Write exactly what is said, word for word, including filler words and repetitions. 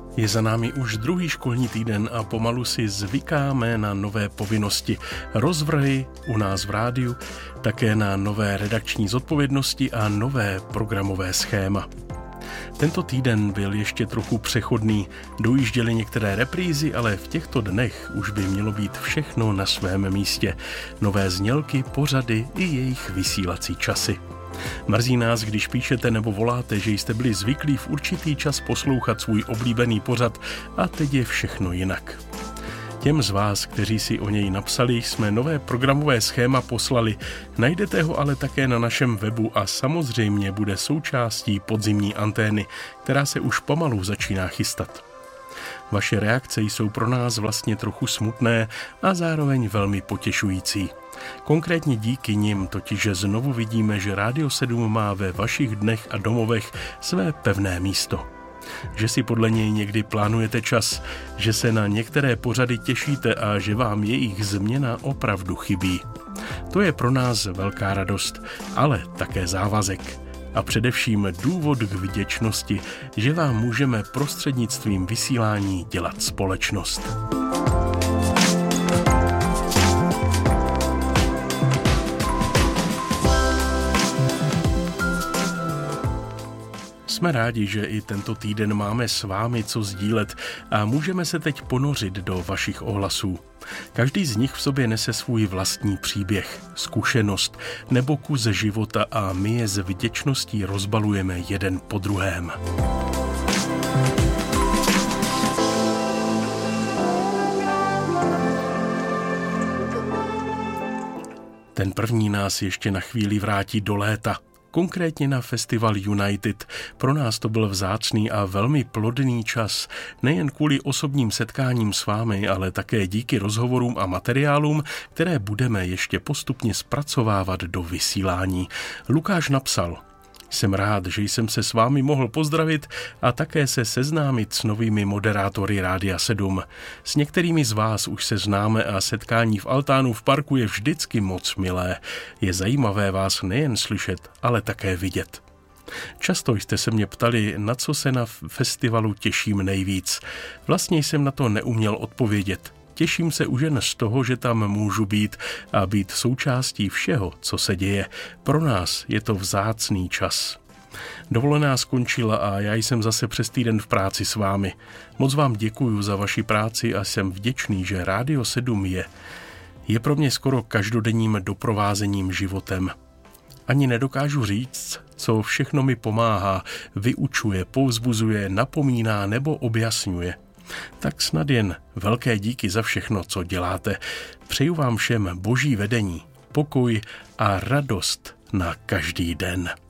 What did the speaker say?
Je za námi už druhý školní týden a pomalu si zvykáme na nové povinnosti. Rozvrhy u nás v rádiu, také na nové redakční zodpovědnosti a nové programové schéma. Tento týden byl ještě trochu přechodný, dojížděly některé reprízy, ale v těchto dnech už by mělo být všechno na svém místě. Nové znělky, pořady i jejich vysílací časy. Mrzí nás, když píšete nebo voláte, že jste byli zvyklí v určitý čas poslouchat svůj oblíbený pořad a teď je všechno jinak. Těm z vás, kteří si o něj napsali, jsme nové programové schéma poslali. Najdete ho ale také na našem webu a samozřejmě bude součástí podzimní antény, která se už pomalu začíná chystat. Vaše reakce jsou pro nás vlastně trochu smutné a zároveň velmi potěšující. Konkrétně díky nim totiž znovu vidíme, že Rádio sedm má ve vašich dnech a domovech své pevné místo. Že si podle něj někdy plánujete čas, že se na některé pořady těšíte a že vám jejich změna opravdu chybí. To je pro nás velká radost, ale také závazek. A především důvod k vděčnosti, že vám můžeme prostřednictvím vysílání dělat společnost. Jsme rádi, že i tento týden máme s vámi co sdílet a můžeme se teď ponořit do vašich ohlasů. Každý z nich v sobě nese svůj vlastní příběh, zkušenost nebo kus života a my je s vděčností rozbalujeme jeden po druhém. Ten první nás ještě na chvíli vrátí do léta. Konkrétně na festival United. Pro nás to byl vzácný a velmi plodný čas, nejen kvůli osobním setkáním s vámi, ale také díky rozhovorům a materiálům, které budeme ještě postupně zpracovávat do vysílání. Lukáš napsal: Jsem rád, že jsem se s vámi mohl pozdravit a také se seznámit s novými moderátory Rádia sedm. S některými z vás už se známe a setkání v altánu v parku je vždycky moc milé. Je zajímavé vás nejen slyšet, ale také vidět. Často jste se mě ptali, na co se na festivalu těším nejvíc. Vlastně jsem na to neuměl odpovědět. Těším se už jen z toho, že tam můžu být a být součástí všeho, co se děje. Pro nás je to vzácný čas. Dovolená skončila a já jsem zase přes týden v práci s vámi. Moc vám děkuju za vaši práci a jsem vděčný, že Rádio sedm je. Je pro mě skoro každodenním doprovázením životem. Ani nedokážu říct, co všechno mi pomáhá, vyučuje, povzbuzuje, napomíná nebo objasňuje. Tak snad jen velké díky za všechno, co děláte. Přeju vám všem boží vedení, pokoj a radost na každý den.